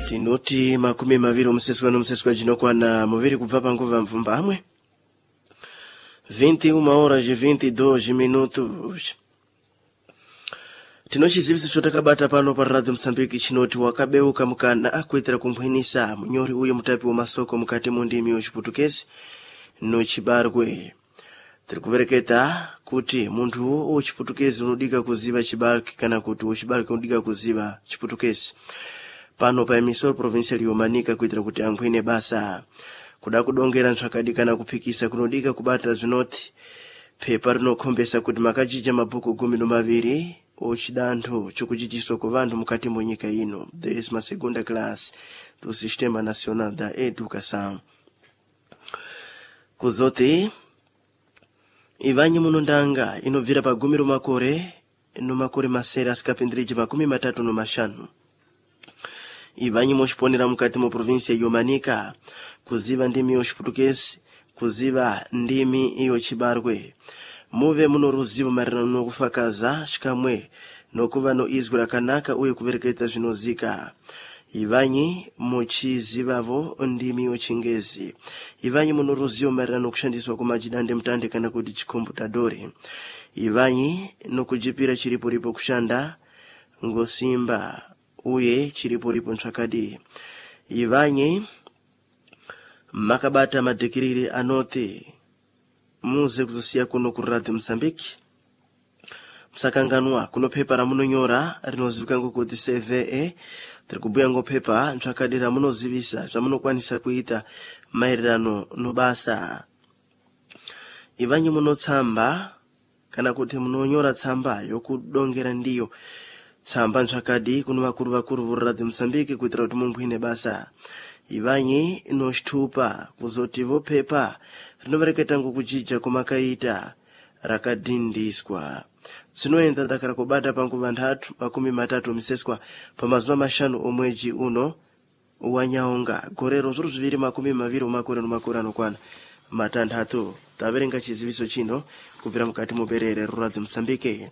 Tinoti makumi maviri omseswa jinokwana muviri kubva panguva mvumba amwe 21h22 minutos. Tinochiziviso chotakabata pano pa Radio Msambiki chinoti wakabeuka mukana akuitira kumphwinisa munyori uyo mutapi wamasoko mukati mundimi yochiputukezi no chibarwe. Tiri kuvereketa kuti munthu wochiputukezi unodika kuziva chibalki kana kuti wochibalki unodika kuziva chiputukezi. Pano pa emisoro provincial yomanika kuitira kuti amphwine basa kuda kudongera ntsvakadi kana kuphikisa kunodika kubata zvinoti pepa rinokhombesa kuti makachija mabhuku 12 ochidantho chokuchitiswa ku vanthu mukati monyika ino, 12ª classe do Sistema Nacional da Educação. Kuzoti ivanyi munondanga inovira pa gumi makore masere asikapindirije 35. Ivanyi mochiponera mukati mo provincia yomanika kuziva ndimi yochiputukezi, kuziva ndimi iyo chibarwe. Muve muno ruzivo maererano nokufakaza chikamwe nokuva no izwi rakanaka uye kuvereketa zvinozika. Ivanyi mochizivavo ndimi yochingezi. Ivanyi muno ruzivo maererano nokushandiswa kumajidande mutande kana kuti chikomputadori. Ivanyi nokujipira chiriporipo kushanda ngosimba uye chiriporipo ntsvakadi. Ivanyi makabata madhikiriri anote muze kuzosiya kuno ku Radio Msambiki msakanganwa kuno pepa ramunonyora rinozivikango ngokuti CVE. Tiri kubhuya ngopepa ntsvakadi ramunozivisa zvamunokwanisa kuita maererano nobasa. Ivanyi munotsamba kana kuti munonyora tsamba yokudongera ndiyo tsamba ntsvakadi kuno vakuru vo Radio Msambiki kuitira kuti mumphwine basa. Ivanyi inoshtupa kuzoti vo pepa rinovereketa ngokujija kumakaita rakadindiswa. Zvinoenda dakara kubata panguva 30 pamazuva 5 omwedzi uno wanyaonga gorero 2020 anokwana 6 taverenga chiziviso chino kubvira mukati muberere Radio Msambiki.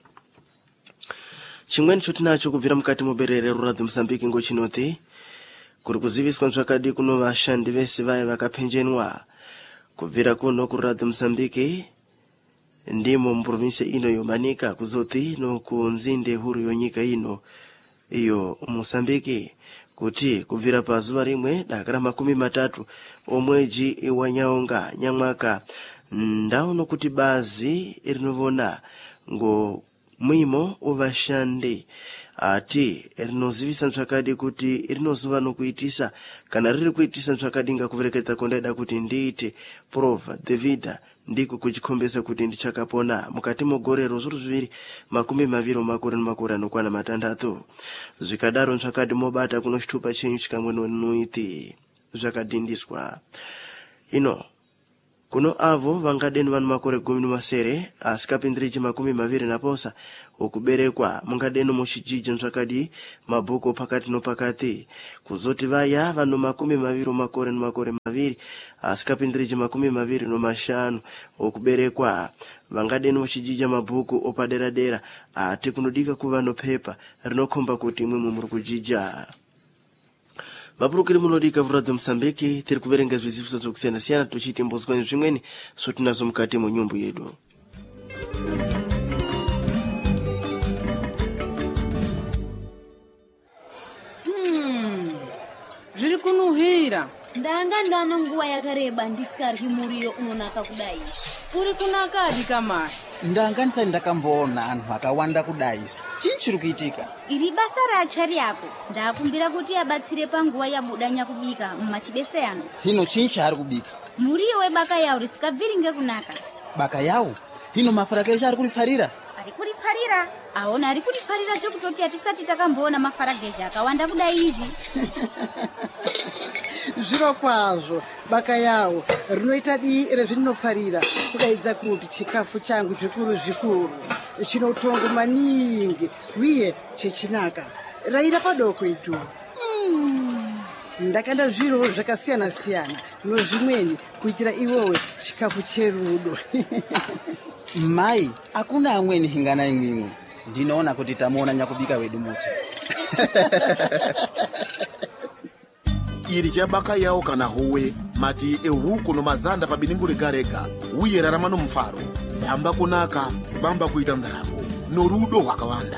Chimweni chotinacho kubvira mukati muberere Radio Msambiki ngochinoti kuri kuziviswa ntsvakadi kuno vashandi vese vaya vakaphenjenwa kubvira kuno ku Radio Msambiki ndimo muprovinsia ino yomanika kuzoti nokunzinde huru yonyika ino iyo Msambiki kuti kubvira pa zuva rimwe dakara 30 omwedzi wanyaonga nyamwaka ndau nokuti bazi rinovona ngo mwimo uvashandi ati rinozivisa ntsvakadi kuti rinozuva nokuitisa kana riri kuitisa ntsvakadi ngakuvereketa kondaida kuti ndiite prova devida ndiko kuchikhombesa kuti ndichakapona mukati mogorero 2020 anokwana 6. Zvikadaro ntsvakadi mobata kunoshtupa chenyu chikamwe nonuiti zvakadindiswa. Ino kuno avo vangadeni vanu makore 10 asikapindirije 20 okuberekwa mungadeni muchijija ntsvakadi mabhuku pakati nopakati kuzoti vaya vanu 20 asikapindirije 25 okuberekwa vangadeni muchijija mabhuku opaderadera ati kunodika kuva nopepa rinokhomba kuti imwe muri kujija. Vapurukiri munodika Radio Msambiki tiri kuverenga zviziviso zvokusiyana-siyana tochiti mbozwa zvimweni zvotinazo mukati munyumbu yedu. Zviri kunuhwira ndanga ndano nguva yakareba ndisikaryi muriyo unonaka kudai. Uri kunakadi kamai? Ndanga ndisati ndakamboona anhu akawanda kudai. Chii chiri kuitika? Iri basa ratsva riapo ndakumbira kuti abatsire panguva yabuda nyakubika mumachibese ano. Hino chii chaari kubika? Muriyo webaka yawo risikabviri ngekunaka. Baka yawo? Hino mafaragecha ari kurifarira? Ari kurifarira? Aona ari kurifarira chokutoti hatisati takamboona mafaragecha akawanda kudai izvi. Zviro kwazvo baka yawo rinoita dii rezvinofarira kudaidza kuti chikafu changu zvikuru chinotongo maningi uye chechinaka raira padoko itu. Ndakanda zviro zvakasiyana-siyana nozvimweni kuitira iwowe chikafu cherudo. Mai, hakuna amweni hingana imwimwe. Ndinoona kuti tamuona nyakubika wedu muti. irya baka yawo kana howe mati ehuku nomazanda pa biningu legarega uye rarama nomufaro yamba kunaka bamba kuita ndaramo norudo hwakawanda.